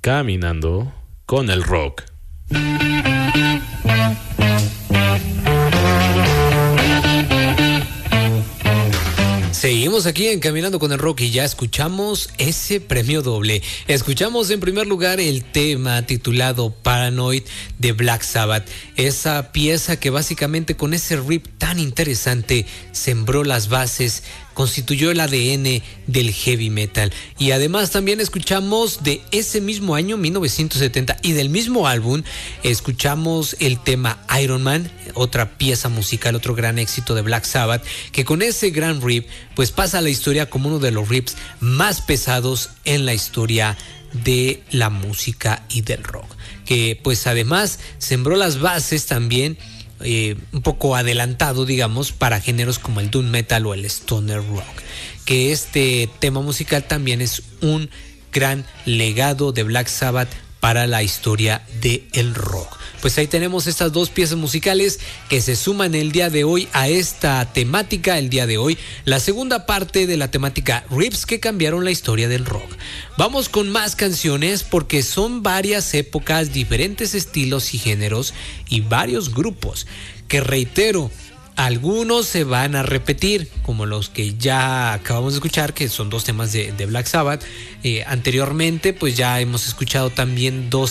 Caminando con el rock. Seguimos aquí en Caminando con el Rock y ya escuchamos ese premio doble. Escuchamos en primer lugar el tema titulado Paranoid de Black Sabbath. Esa pieza que básicamente con ese riff tan interesante sembró las bases, constituyó el ADN del heavy metal. Y además también escuchamos de ese mismo año, 1970, y del mismo álbum, escuchamos el tema Iron Man, otra pieza musical, otro gran éxito de Black Sabbath, que con ese gran riff, pues pasa a la historia como uno de los riffs más pesados en la historia de la música y del rock. Que pues además sembró las bases también, un poco adelantado, digamos, para géneros como el doom metal o el stoner rock. Que este tema musical también es un gran legado de Black Sabbath para la historia del rock. Pues ahí tenemos estas dos piezas musicales que se suman el día de hoy a esta temática. El día de hoy, la segunda parte de la temática riffs que cambiaron la historia del rock. Vamos con más canciones porque son varias épocas, diferentes estilos y géneros y varios grupos que, reitero, algunos se van a repetir, como los que ya acabamos de escuchar, que son dos temas de Black Sabbath. Anteriormente, pues ya hemos escuchado también dos